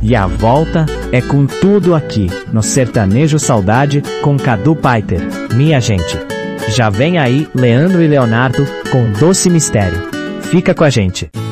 E a volta é com tudo aqui, no Sertanejo Saudade, com Cadu Paiter. Minha gente, já vem aí Leandro e Leonardo, com Doce Mistério. Fica com a gente.